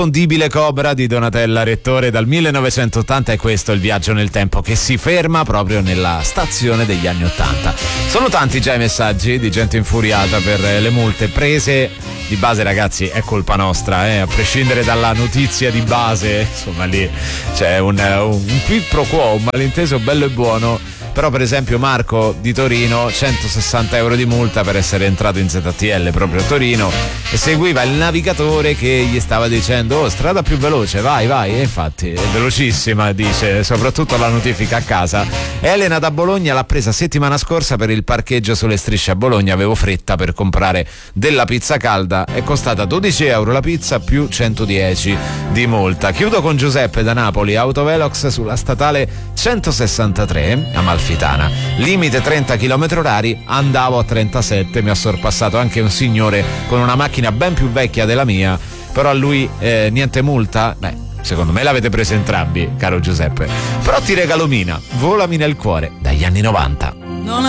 Inconfondibile Cobra di Donatella Rettore dal 1980, e questo è il viaggio nel tempo che si ferma proprio nella stazione degli anni 80. Sono tanti già i messaggi di gente infuriata per le multe prese. Di base, ragazzi, è colpa nostra, a prescindere dalla notizia di base, insomma lì c'è un quid pro quo, un malinteso bello e buono. Però per esempio Marco di Torino, 160 euro di multa per essere entrato in ZTL proprio a Torino, e seguiva il navigatore che gli stava dicendo: oh, strada più veloce, vai, e infatti è velocissima, dice, soprattutto la notifica a casa. Elena da Bologna l'ha presa settimana scorsa per il parcheggio sulle Strisce a Bologna, avevo fretta per comprare della pizza calda, è costata 12 euro la pizza più 110 di multa. Chiudo con Giuseppe da Napoli, autovelox sulla statale 163 Amalfitana, limite 30 km/h, andavo a 37, mi ha sorpassato anche un signore con una macchina ben più vecchia della mia, però a lui niente multa. Beh, secondo me l'avete presa entrambi, caro Giuseppe, però ti regalo Mina, Volami nel cuore, dagli anni 90.